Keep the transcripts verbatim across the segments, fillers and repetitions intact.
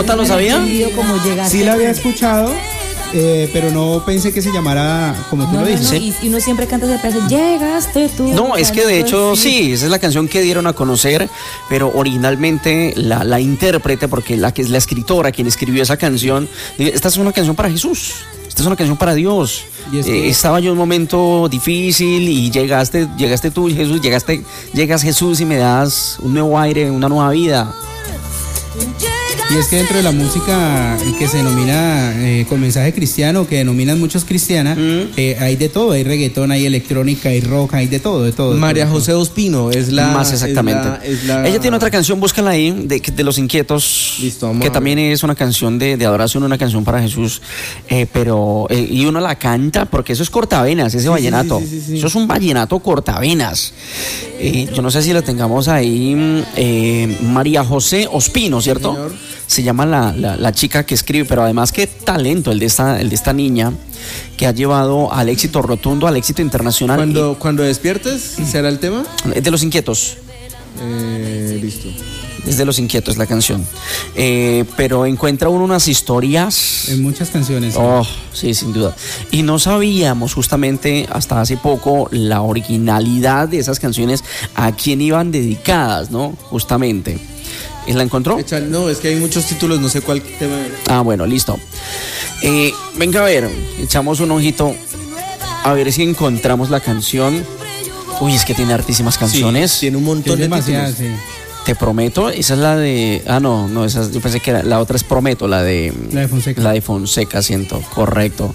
¿Lo sabía? Sí la había escuchado, eh, pero no pensé que se llamara como tú No, lo no, dices. no, y, y uno siempre canta esa frase, llegaste tú. No, es que de hecho sí, esa es la canción que dieron a conocer, pero originalmente la, la intérprete, porque la que es la escritora, quien escribió esa canción, esta es una canción para Jesús. Esta es una canción para Dios. Y es que- Eh, estaba yo en un momento difícil y llegaste, llegaste tú, Jesús, llegaste, llegas Jesús y me das un nuevo aire, una nueva vida. Y es que dentro de la música que se denomina eh, con mensaje cristiano, que denominan muchos cristiana, Mm. eh, hay de todo, hay reggaetón, hay electrónica, hay rock, hay de todo, de todo. de María todo. José Ospino es la... Más exactamente. es la- es la- Ella tiene otra canción, búscala ahí, de, de Los Inquietos, Listo, vamos que a también es una canción de, de adoración, una canción para Jesús, eh, pero, eh, y uno la canta, porque eso es cortavenas, ese Sí, vallenato, sí, sí, sí, sí. eso es un vallenato cortavenas. Eh, yo no sé si la tengamos ahí, eh, María José Ospino, ¿cierto? señor. Se llama la, la, la chica que escribe, pero además qué talento el de esta, el de esta niña, que ha llevado al éxito rotundo, al éxito internacional. Cuando, cuando despiertes, ¿será el tema? Y- de Los Inquietos. Eh, listo. Es de Los Inquietos la canción. Eh, pero encuentra uno unas historias. En muchas canciones. Oh, sí, sin duda. Y no sabíamos justamente hasta hace poco la originalidad de esas canciones, a quién iban dedicadas, ¿no? Justamente. ¿Y la encontró? Echa- no, es que hay muchos títulos, no sé cuál tema es. Ah, bueno, listo. Eh, venga a ver, echamos un ojito a ver si encontramos la canción. Uy, es que tiene hartísimas canciones. Sí, tiene un Que montón es de demasiado, títulos. sí. Te prometo, esa es la de. Ah, no, no, esa es- yo pensé que era, la otra es Prometo, la de. La de Fonseca. La de Fonseca, siento, correcto.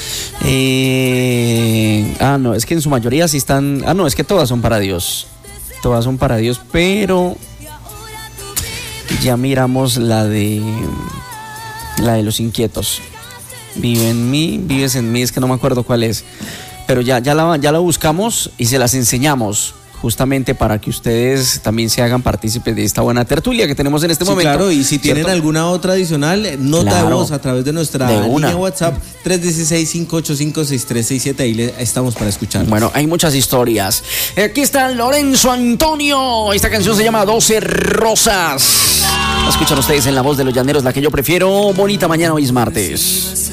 Eh, ah, no, es que en su mayoría sí están. Ah, no, es que todas son para Dios. Todas son para Dios, pero. Ya miramos la de. La de Los Inquietos. Vive en mí, vives en mí, es que no me acuerdo cuál es. Pero ya, ya, la, ya la buscamos y se las enseñamos, justamente para que ustedes también se hagan partícipes de esta buena tertulia que tenemos en este Sí, momento. claro, y si tienen ¿cierto? alguna otra adicional, eh, nota Claro. de voz a través de nuestra De una. línea WhatsApp tres uno seis, cinco ocho cinco, seis tres seis siete, ahí le- estamos para escuchar. Bueno, hay muchas historias. Aquí está Lorenzo Antonio. Esta canción se llama doce Rosas. La escuchan ustedes en la voz de los llaneros, la que yo prefiero. Bonita mañana, hoy es martes.